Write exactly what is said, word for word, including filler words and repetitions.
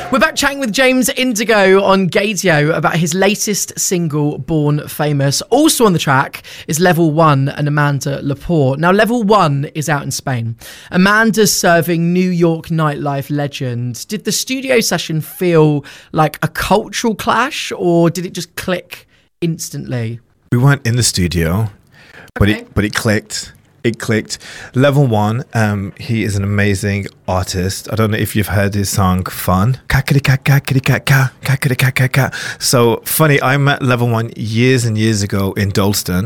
We're back chatting with James Indigo on Gaydio about his latest single, Born Famous. Also on the track is Level One and Amanda Lepore. Now, Level One is out in Spain. Amanda's serving New York nightlife legend. Did the studio session feel like a cultural clash, or did it just click instantly? We weren't in the studio, but Okay. it but it clicked. It clicked. Level One, um, he is an amazing artist. I don't know if you've heard his song Fun. So funny, I met Level One years and years ago in Dalston.